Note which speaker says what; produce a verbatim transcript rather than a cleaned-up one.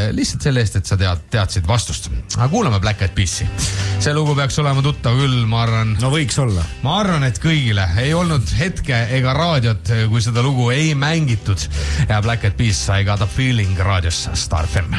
Speaker 1: lihtsalt selle eest, et sa tead, teadsid vastust. Aga kuulame Black Eyed Peas'i. See lugu peaks olema tuttav küll, ma arvan.
Speaker 2: No võiks olla.
Speaker 1: Ma arvan, et kõigile ei olnud hetke ega raadiot, kui seda lugu ei mängitud. Ja Black Eyed Peas sai Got a Feeling raadios Star F M.